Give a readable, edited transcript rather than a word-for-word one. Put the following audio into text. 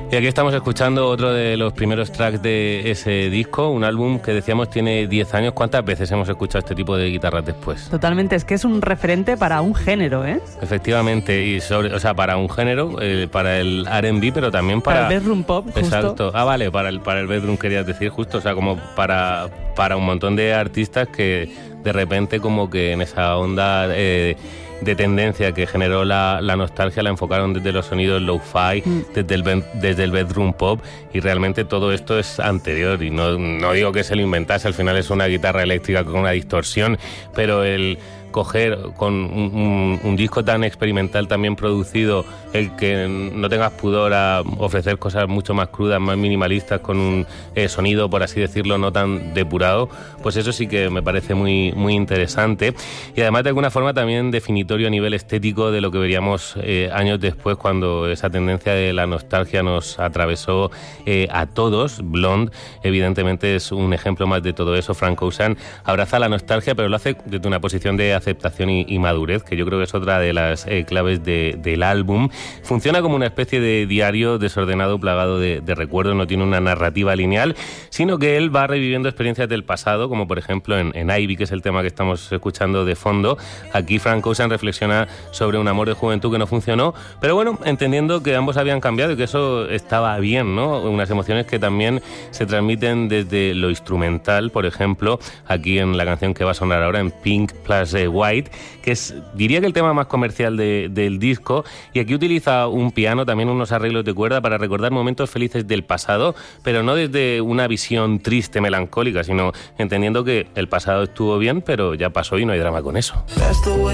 Y aquí estamos escuchando otro de los primeros tracks de ese disco, un álbum que decíamos tiene 10 años. ¿Cuántas veces hemos escuchado este tipo de guitarras después? Totalmente, es que es un referente para un género, ¿eh? Efectivamente, y para un género, para el R&B, pero también para el bedroom pop, justo. Exacto. Ah, vale, para el bedroom querías decir, justo, o sea, como para un montón de artistas que de repente como que en esa onda de tendencia que generó la nostalgia la enfocaron desde los sonidos lo-fi, desde el bedroom pop, y realmente todo esto es anterior, y no digo que se lo inventase, al final es una guitarra eléctrica con una distorsión, pero el coger con un disco tan experimental, tan bien producido, el que no tengas pudor a ofrecer cosas mucho más crudas, más minimalistas, con un sonido, por así decirlo, no tan depurado, pues eso sí que me parece muy, muy interesante, y además de alguna forma también definitorio a nivel estético de lo que veríamos años después, cuando esa tendencia de la nostalgia nos atravesó a todos. Blonde evidentemente es un ejemplo más de todo eso. Frank Ocean abraza la nostalgia, pero lo hace desde una posición de aceptación y madurez, que yo creo que es otra de las claves del álbum. Funciona como una especie de diario desordenado, plagado de recuerdos, no tiene una narrativa lineal, sino que él va reviviendo experiencias del pasado, como por ejemplo en Ivy, que es el tema que estamos escuchando de fondo. Aquí Frank Ocean reflexiona sobre un amor de juventud que no funcionó, pero bueno, entendiendo que ambos habían cambiado y que eso estaba bien, ¿no? Unas emociones que también se transmiten desde lo instrumental, por ejemplo, aquí en la canción que va a sonar ahora, en Pink Plus White, que es, diría que el tema más comercial del disco, y aquí utiliza un piano, también unos arreglos de cuerda para recordar momentos felices del pasado, pero no desde una visión triste, melancólica, sino entendiendo que el pasado estuvo bien, pero ya pasó y no hay drama con eso.